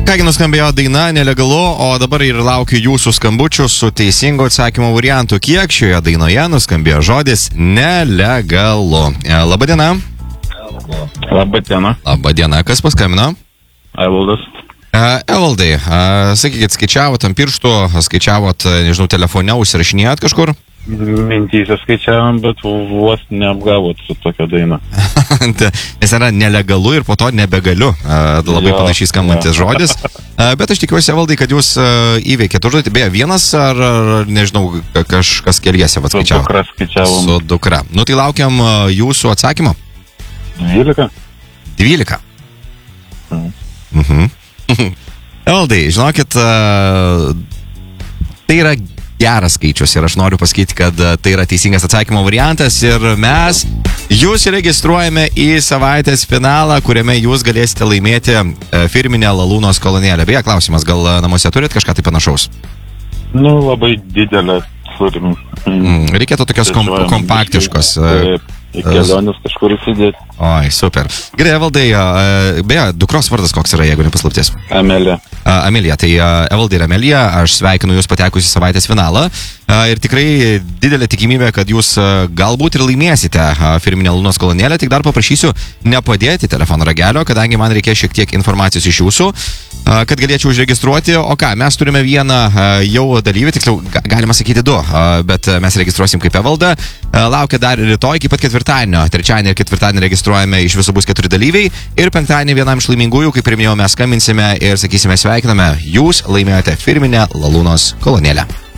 Kągi nuskambėjo daina Nelegalu, o dabar ir laukiu jūsų skambučių su teisingo atsakymo variantu. Kiek šioje dainoje nuskambėjo žodis nelegalu? Labadiena. Labadiena. Labadiena, kas paskambino? Evaldas. Evaldai, sakykit, skaičiavot ant pirštų, skaičiavot, nežinau, telefone, užsirašinėjot kažkur? Mintyse skaičiavam, bet vos neapgavot su tokia daina. Nes yra nelegalu ir po to nebegaliu. Labai panašiai skambantis žodis. Bet aš tikiuosi, Evaldai, kad jūs įveikėt užduotį. Beje, vienas ar nežinau, kažkas keliese atskaičiavo? Su dukra skaičiavom. Su dukra. Nu tai laukiam jūsų atsakymo. 12. 12. Evaldai, žinokit, tai yra geras skaičius ir aš noriu pasakyti, kad tai yra teisingas atsakymo variantas ir mes jūs registruojame į savaitės finalą, kuriame jūs galėsite laimėti firminę Lalūnos kolonėlę. Beje, klausimas, gal namuose turit kažką tai panašaus? Nu, labai didelę turim. Reikėtų tokios kompaktiškos. Į kelionės kažkur įsidėti. Oi, super. Gerai, Evaldai, beje, dukros vardas koks yra, jeigu nepaslaptis? Amelija. Amelija, tai Evaldai ir Amelija, aš sveikinu jūs patekus į savaitės finalą ir tikrai didelė tikimybė, kad jūs galbūt ir laimėsite firminę Lalūnos kolonėlę, tik dar paprašysiu nepadėti telefono ragelio, kadangi man reikės šiek tiek informacijos iš jūsų, kad galėčiau užregistruoti. O ką, mes turime vieną jau dalyvį, tiksliau, galima sakyti du, bet mes registruosim kaip Evaldą. Laukia dar rytoj iki pat ketvirtadienio. Trečiadienį ir ketvirtadienį registruojame, iš viso bus 4 dalyviai. Ir penktadienį vienam iš laimingųjų, kaip ir minėjau, mes skambinsime ir sakysime sveikiname, jūs laimėjote firminę Lalūnos kolonėlę.